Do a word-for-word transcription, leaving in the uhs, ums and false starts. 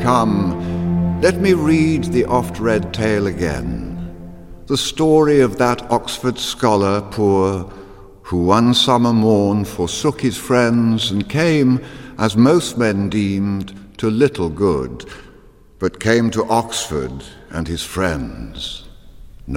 come, let me read the oft-read tale again, the story of that Oxford scholar poor, who one summer morn forsook his friends and came, as most men deemed, to little good, but came to Oxford and his friends.